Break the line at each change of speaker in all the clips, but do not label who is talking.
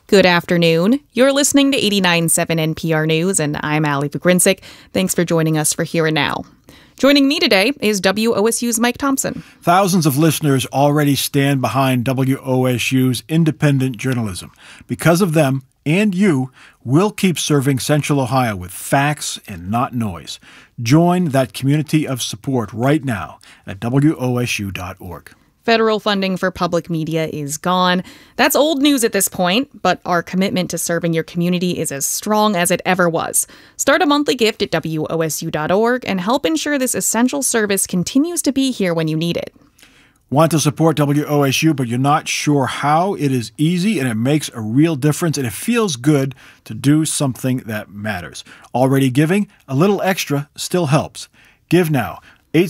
Good afternoon. You're listening to 89.7 NPR News, and I'm Allie Pogrinsic. Thanks for joining us for Here and Now. Joining me today is WOSU's Mike Thompson.
Thousands of listeners already stand behind WOSU's independent journalism. Because of them and you, we'll keep serving Central Ohio with facts and not noise. Join that community of support right now at WOSU.org.
Federal funding for public media is gone. That's old news at this point, but our commitment to serving your community is as strong as it ever was. Start a monthly gift at WOSU.org and help ensure this essential service continues to be here when you need it.
Want to support WOSU, but you're not sure how? It is easy and it makes a real difference, and it feels good to do something that matters. Already giving? A little extra still helps. Give now.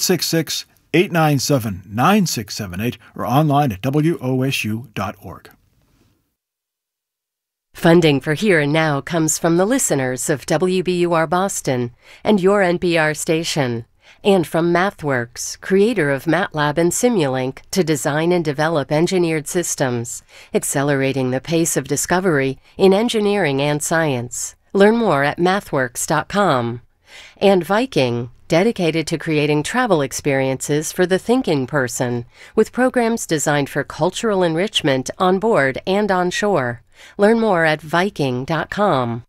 866-897-9678 or online at WOSU.org.
Funding for Here and Now comes from the listeners of WBUR Boston and your NPR station, and from MathWorks, creator of MATLAB and Simulink to design and develop engineered systems, accelerating the pace of discovery in engineering and science. Learn more at mathworks.com. And Viking, dedicated to creating travel experiences for the thinking person, with programs designed for cultural enrichment on board and on shore. Learn more at Viking.com.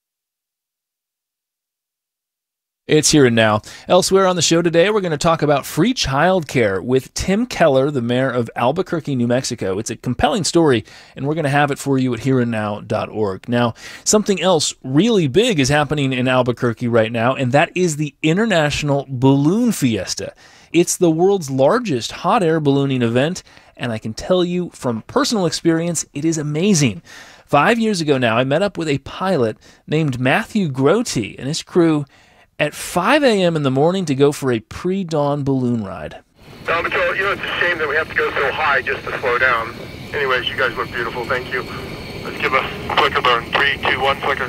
It's Here and Now. Elsewhere on the show today, we're going to talk about free childcare with Tim Keller, the mayor of Albuquerque, New Mexico. It's a compelling story, and we're going to have it for you at hereandnow.org. Now, something else really big is happening in Albuquerque right now, and that is the International Balloon Fiesta. It's the world's largest hot air ballooning event, and I can tell you from personal experience, it is amazing. 5 years ago now, I met up with a pilot named Matthew Grote and his crew at 5 a.m. in the morning to go for a pre-dawn balloon ride.
Patrol, it's a shame that we have to go so high just to slow down. Anyways, you guys look beautiful. Thank you. Let's give a flicker burn. 3, 2, 1, flicker.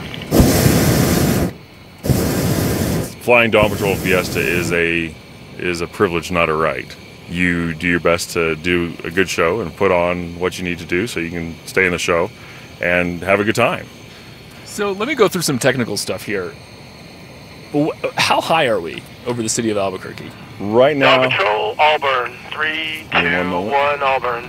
Flying Dawn Patrol Fiesta is a privilege, not a right. You do your best to do a good show and put on what you need to do so you can stay in the show and have a good time.
So let me go through some technical stuff here. How high are we over the city of Albuquerque?
Right now,
Dawn Patrol, Auburn. 3, 2, 1, Auburn.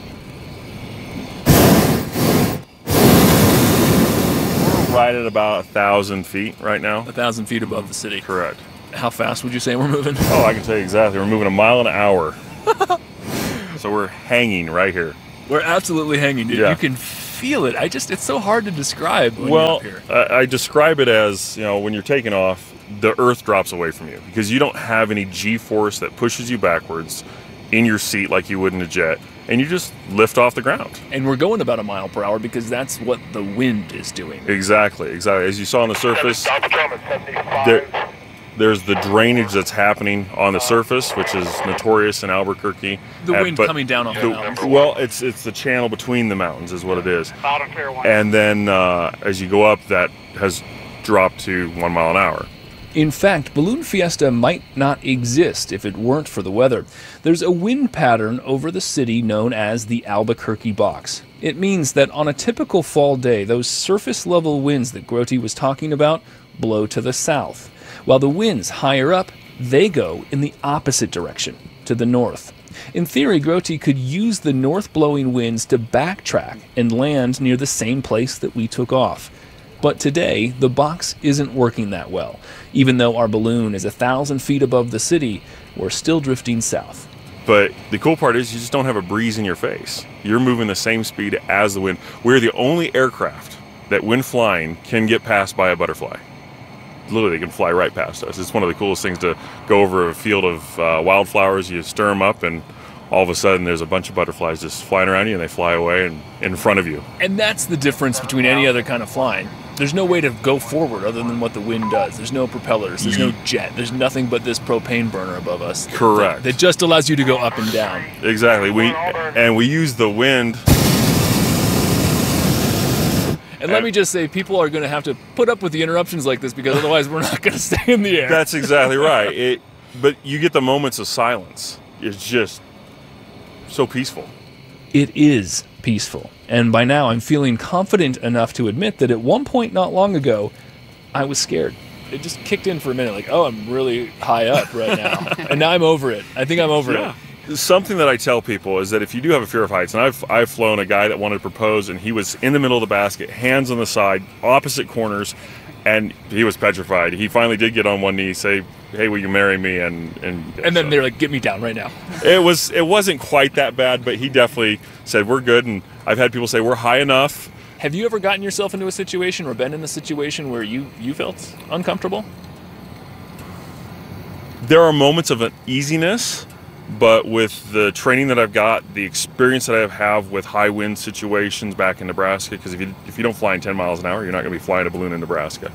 we're right at about 1,000 feet right now.
1,000 feet above the city.
Correct.
How fast would you say we're moving?
Oh, I can tell you exactly. We're moving a mile an hour. So we're hanging right here.
We're absolutely hanging, dude.
Yeah.
You can feel it. It's so hard to describe when you're up here.
I describe it as, when you're taking off, the earth drops away from you because you don't have any G-force that pushes you backwards in your seat like you would in a jet, and you just lift off the ground.
And we're going about a mile per hour because that's what the wind is doing.
Exactly. As you saw on the surface, there's the drainage that's happening on the surface, which is notorious in Albuquerque.
The wind coming down off the mountains.
Well, it's the channel between the mountains is what it is. And then as you go up, that has dropped to 1 mile an hour.
In fact, Balloon Fiesta might not exist if it weren't for the weather. There's a wind pattern over the city known as the Albuquerque Box. It means that on a typical fall day, those surface-level winds that Grote was talking about blow to the south, while the winds higher up, they go in the opposite direction, to the north. In theory, Grote could use the north-blowing winds to backtrack and land near the same place that we took off. But today, the box isn't working that well. Even though our balloon is 1,000 feet above the city, we're still drifting south.
But the cool part is you just don't have a breeze in your face. You're moving the same speed as the wind. We're the only aircraft that, when flying, can get passed by a butterfly. Literally, they can fly right past us. It's one of the coolest things to go over a field of wildflowers. You stir them up, and all of a sudden there's a bunch of butterflies just flying around you, and they fly away and in front of you.
And that's the difference between any other kind of flying. There's no way to go forward other than what the wind does. There's no propellers. There's no jet. There's nothing but this propane burner above us.
Correct.
That just allows you to go up and down.
Exactly. We use the wind.
And let me just say, people are going to have to put up with the interruptions like this because otherwise we're not going to stay in the air.
That's exactly right. But you get the moments of silence. It's just so peaceful.
It is peaceful. And by now, I'm feeling confident enough to admit that at one point not long ago, I was scared. It just kicked in for a minute, like, oh, I'm really high up right now. And now I'm over it. I think I'm over it.
Something that I tell people is that if you do have a fear of heights, and I've flown a guy that wanted to propose, and he was in the middle of the basket, hands on the side, opposite corners, and he was petrified. He finally did get on one knee, say, "Hey, will you marry me?" And
then they're like, "Get me down right now."
It wasn't quite that bad, but he definitely said, "We're good." And I've had people say, "We're high enough."
Have you ever gotten yourself into a situation or been in a situation where you felt uncomfortable?
There are moments of uneasiness, but with the training that I've got, the experience that I have with high wind situations back in Nebraska, because if you don't fly in 10 miles an hour, you're not going to be flying a balloon in Nebraska.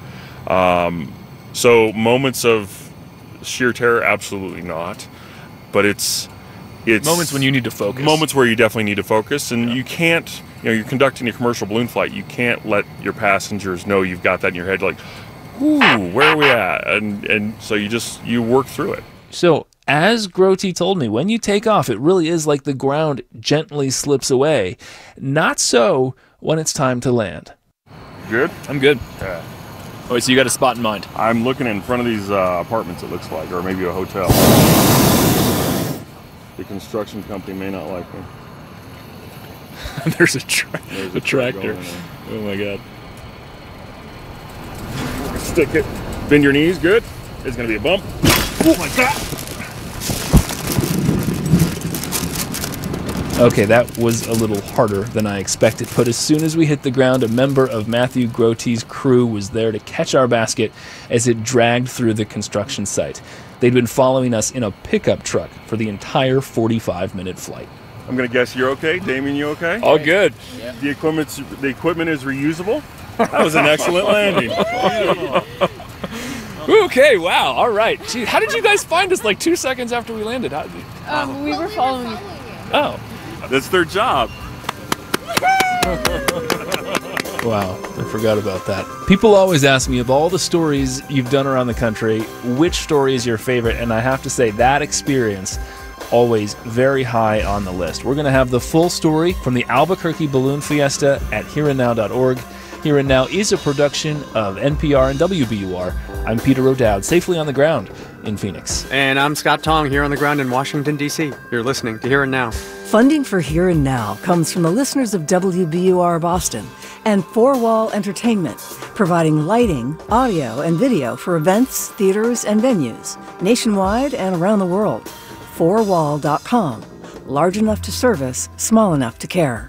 So moments of sheer terror, absolutely not. But it's
moments when you need to focus.
Moments where you definitely need to focus, and you can't. You're conducting a commercial balloon flight. You can't let your passengers know you've got that in your head. Like, ooh, where are we at? And so you work through it.
So as Grote told me, when you take off, it really is like the ground gently slips away. Not so when it's time to land.
Good?
I'm good.
Okay.
Oh, so you got a spot in mind?
I'm looking in front of these apartments, it looks like, or maybe a hotel. The construction company may not like me.
There's a tractor. Oh my God.
Stick it. Bend your knees, good. It's gonna be a bump. Oh my God.
Okay, that was a little harder than I expected, but as soon as we hit the ground, a member of Matthew Grote's crew was there to catch our basket as it dragged through the construction site. They'd been following us in a pickup truck for the entire 45-minute flight.
I'm gonna guess you're okay. Damien, you okay?
All good.
Yeah. The equipment is reusable. That was an excellent landing.
Okay, wow, all right. Gee, how did you guys find us like 2 seconds after we landed?
We were following you.
Oh.
That's their job.
Wow, I forgot about that. People always ask me, of all the stories you've done around the country, which story is your favorite? And I have to say that experience always very high on the list. We're going to have the full story from the Albuquerque Balloon Fiesta at hereandnow.org. Here and Now is a production of NPR and WBUR. I'm Peter O'Dowd, safely on the ground in Phoenix.
And I'm Scott Tong, here on the ground in Washington, D.C. You're listening to Here and Now.
Funding for Here and Now comes from the listeners of WBUR Boston and Four Wall Entertainment, providing lighting, audio, and video for events, theaters, and venues nationwide and around the world. Fourwall.com. Large enough to service, small enough to care.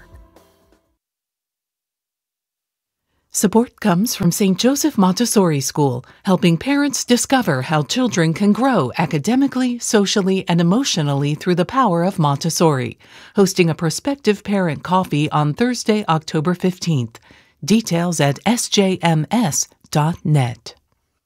Support comes from St. Joseph Montessori School, helping parents discover how children can grow academically, socially, and emotionally through the power of Montessori, hosting a prospective parent coffee on Thursday, October 15th. Details at sjms.net.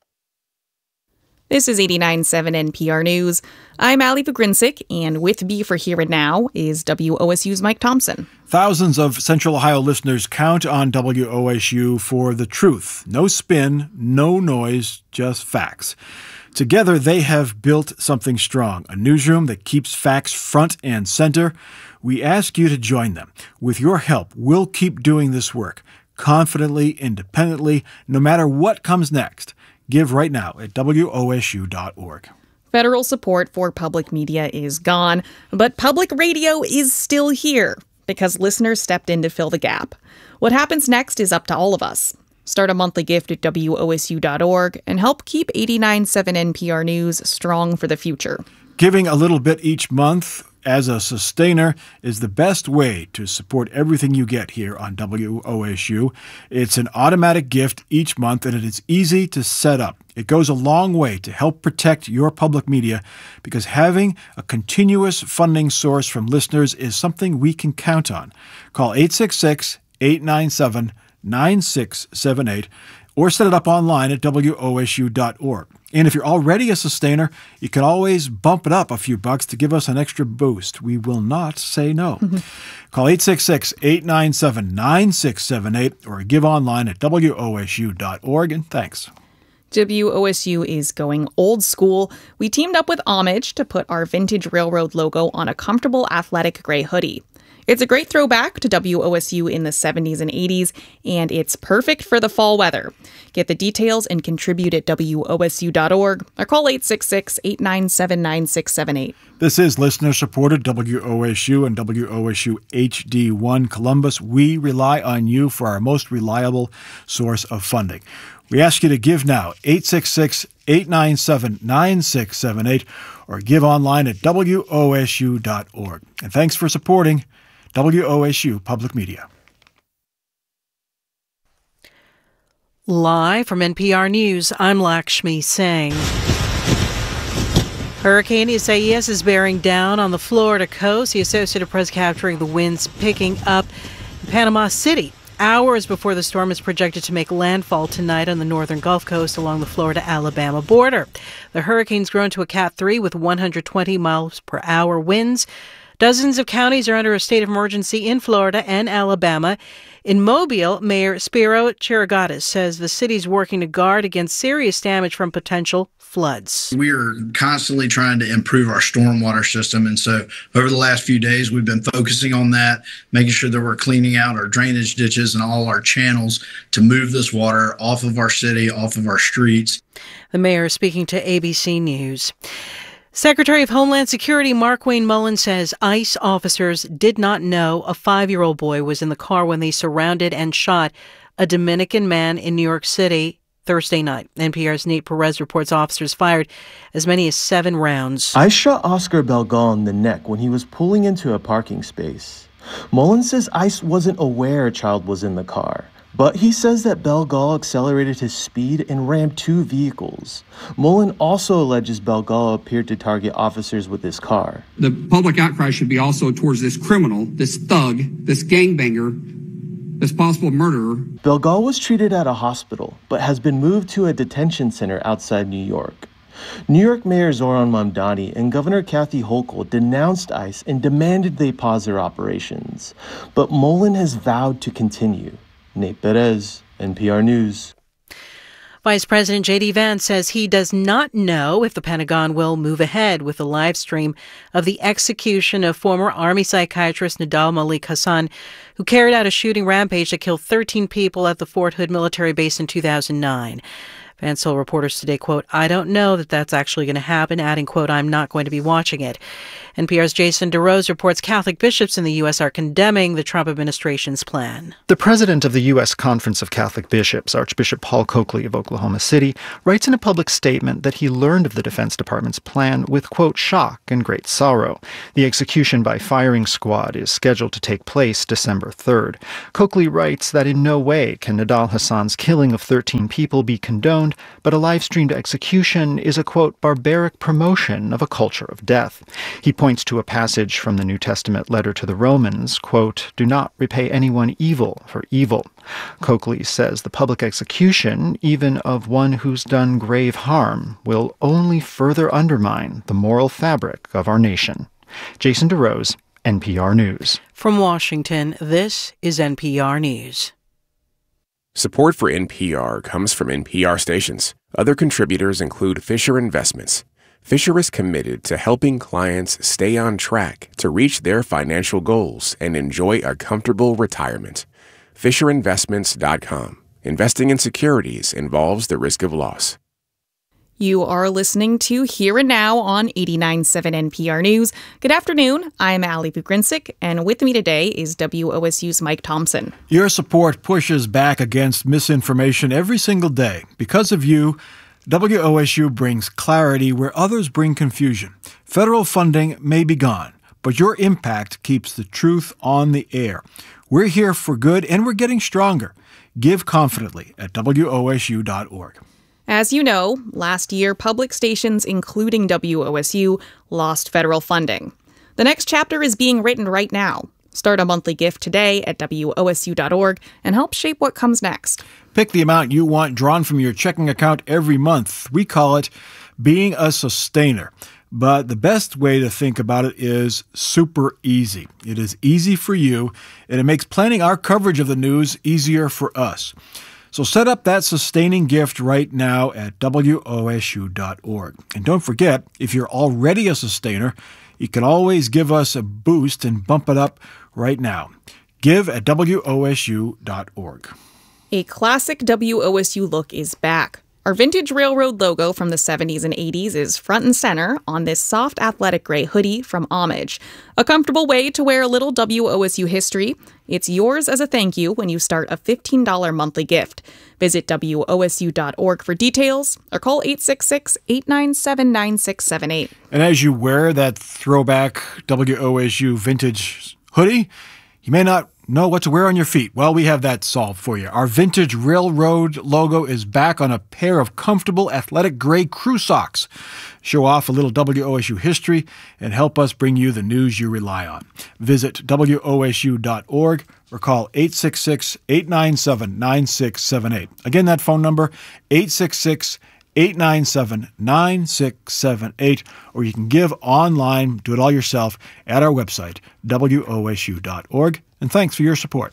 This is 89.7 NPR News. I'm Ali Vagrinsik, and with me for Here and Now is WOSU's Mike Thompson.
Thousands of Central Ohio listeners count on WOSU for the truth. No spin, no noise, just facts. Together, they have built something strong, a newsroom that keeps facts front and center. We ask you to join them. With your help, we'll keep doing this work, confidently, independently, no matter what comes next. Give right now at WOSU.org.
Federal support for public media is gone, but public radio is still here because listeners stepped in to fill the gap. What happens next is up to all of us. Start a monthly gift at WOSU.org and help keep 89.7 NPR News strong for the future.
Giving a little bit each month as a sustainer is the best way to support everything you get here on WOSU. It's an automatic gift each month, and it is easy to set up. It goes a long way to help protect your public media because having a continuous funding source from listeners is something we can count on. Call 866-897-9678 or set it up online at WOSU.org. And if you're already a sustainer, you can always bump it up a few bucks to give us an extra boost. We will not say no. Call 866-897-9678 or give online at WOSU.org. And thanks.
WOSU is going old school. We teamed up with Homage to put our vintage railroad logo on a comfortable athletic gray hoodie. It's a great throwback to WOSU in the 70s and 80s, and it's perfect for the fall weather. Get the details and contribute at WOSU.org or call 866-897-9678.
This is listener-supported WOSU and WOSU HD1 Columbus. We rely on you for our most reliable source of funding. We ask you to give now, 866-897-9678, or give online at WOSU.org. And thanks for supporting WOSU Public Media.
Live from NPR News, I'm Lakshmi Singh. Hurricane Isaias is bearing down on the Florida coast. The Associated Press capturing the winds picking up in Panama City. Hours before the storm is projected to make landfall tonight on the northern Gulf Coast along the Florida-Alabama border. The hurricane's grown to a Cat 3 with 120 miles per hour winds. Dozens of counties are under a state of emergency in Florida and Alabama. In Mobile, Mayor Spiro Chirigatis says the city's working to guard against serious damage from potential floods.
We are constantly trying to improve our stormwater system. And so over the last few days, we've been focusing on that, making sure that we're cleaning out our drainage ditches and all our channels to move this water off of our city, off of our streets.
The mayor is speaking to ABC News. Secretary of Homeland Security Markwayne Mullin says ICE officers did not know a 5-year-old boy was in the car when they surrounded and shot a Dominican man in New York City Thursday night. NPR's Nate Perez reports officers fired as many as 7 rounds.
ICE shot Oscar Belgal in the neck when he was pulling into a parking space. Mullin says ICE wasn't aware a child was in the car. But he says that Belgal accelerated his speed and rammed 2 vehicles. Mullin also alleges Belgal appeared to target officers with his car.
The public outcry should be also towards this criminal, this thug, this gangbanger, this possible murderer.
Belgal was treated at a hospital, but has been moved to a detention center outside New York. New York Mayor Zohran Mamdani and Governor Kathy Hochul denounced ICE and demanded they pause their operations. But Mullin has vowed to continue. Nate Perez, NPR News.
Vice President J.D. Vance says he does not know if the Pentagon will move ahead with the live stream of the execution of former Army psychiatrist Nidal Malik Hasan, who carried out a shooting rampage that killed 13 people at the Fort Hood military base in 2009. Vance told reporters today, quote, "I don't know that that's actually going to happen," adding, quote, "I'm not going to be watching it." NPR's Jason DeRose reports Catholic bishops in the U.S. are condemning the Trump administration's plan.
The president of the U.S. Conference of Catholic Bishops, Archbishop Paul Coakley of Oklahoma City, writes in a public statement that he learned of the Defense Department's plan with, quote, "shock and great sorrow." The execution by firing squad is scheduled to take place December 3rd. Coakley writes that in no way can Nidal Hasan's killing of 13 people be condoned, but a live-streamed execution is a, quote, "barbaric promotion of a culture of death." He points to a passage from the New Testament letter to the Romans, quote, "do not repay anyone evil for evil." Coakley says the public execution, even of one who's done grave harm, will only further undermine the moral fabric of our nation. Jason DeRose, NPR News.
From Washington, this is NPR News.
Support for NPR comes from NPR stations. Other contributors include Fisher Investments. Fisher is committed to helping clients stay on track to reach their financial goals and enjoy a comfortable retirement. FisherInvestments.com. Investing in securities involves the risk of loss.
You are listening to Here and Now on 89.7 NPR News. Good afternoon. I'm Ali Bugrinsic, and with me today is WOSU's Mike Thompson.
Your support pushes back against misinformation every single day. Because of you, WOSU brings clarity where others bring confusion. Federal funding may be gone, but your impact keeps the truth on the air. We're here for good, and we're getting stronger. Give confidently at WOSU.org.
As you know, last year, public stations, including WOSU, lost federal funding. The next chapter is being written right now. Start a monthly gift today at WOSU.org and help shape what comes next.
Pick the amount you want drawn from your checking account every month. We call it being a sustainer. But the best way to think about it is super easy. It is easy for you, and it makes planning our coverage of the news easier for us. So set up that sustaining gift right now at WOSU.org. And don't forget, if you're already a sustainer, you can always give us a boost and bump it up right now. Give at WOSU.org.
A classic WOSU look is back. Our vintage railroad logo from the 70s and 80s is front and center on this soft athletic gray hoodie from Homage. A comfortable way to wear a little WOSU history. It's yours as a thank you when you start a $15 monthly gift. Visit WOSU.org for details or call 866-897-9678.
And as you wear that throwback WOSU vintage hoodie, you may not know what to wear on your feet. Well, we have that solved for you. Our vintage railroad logo is back on a pair of comfortable athletic gray crew socks. Show off a little WOSU history and help us bring you the news you rely on. Visit WOSU.org or call 866-897-9678. Again, that phone number, 866-897-9678, or you can give online, do it all yourself, at our website, WOSU.org. And thanks for your support.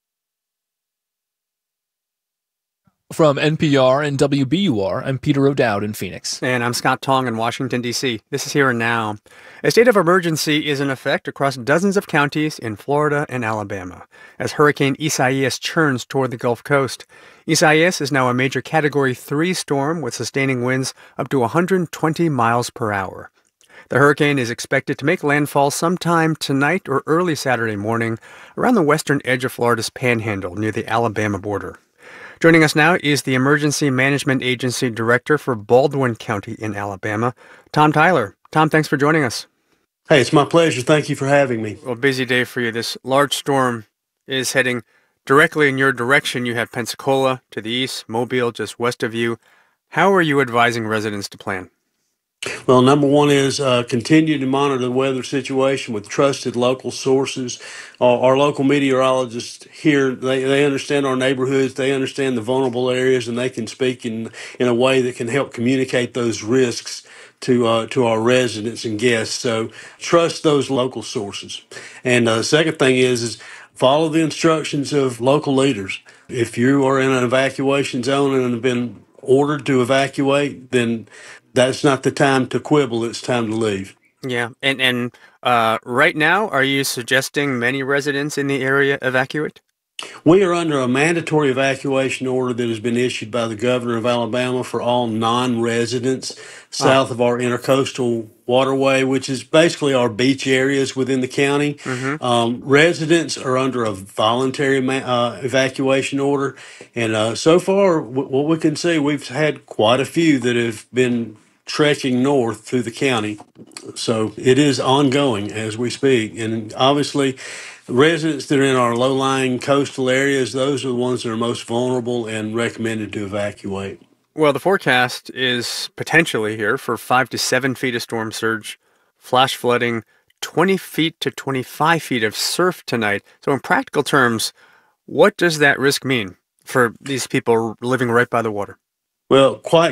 From NPR and WBUR, I'm Peter O'Dowd in Phoenix.
And I'm Scott Tong in Washington, D.C. This is Here and Now. A state of emergency is in effect across dozens of counties in Florida and Alabama as Hurricane Isaias churns toward the Gulf Coast. Isaias is now a major Category 3 storm with sustaining winds up to 120 miles per hour. The hurricane is expected to make landfall sometime tonight or early Saturday morning around the western edge of Florida's panhandle near the Alabama border. Joining us now is the Emergency Management Agency Director for Baldwin County in Alabama, Tom Tyler. Tom, thanks for joining us.
Hey, it's my pleasure. Thank you for having me.
Well, busy day for you. This large storm is heading directly in your direction. You have Pensacola to the east, Mobile just west of you. How are you advising residents to plan?
Well, number one is continue to monitor the weather situation with trusted local sources. Our local meteorologists here, they understand our neighborhoods, they understand the vulnerable areas, and they can speak in a way that can help communicate those risks to our residents and guests. So trust those local sources. And the second thing is follow the instructions of local leaders. If you are in an evacuation zone and have been ordered to evacuate, then that's not the time to quibble. It's time to leave.
Yeah. And right now, are you suggesting many residents in the area evacuate?
We are under a mandatory evacuation order that has been issued by the governor of Alabama for all non-residents south of our intercoastal waterway, which is basically our beach areas within the county. Mm-hmm. Residents are under a voluntary evacuation order. And so far, what we can see, we've had quite a few that have been trekking north through the county. So it is ongoing as we speak. And obviously, residents that are in our low-lying coastal areas, those are the ones that are most vulnerable and recommended to evacuate.
Well, the forecast is potentially here for 5 to 7 feet of storm surge, flash flooding, 20 feet to 25 feet of surf tonight. So in practical terms, what does that risk mean for these people living right by the water?
Well, quite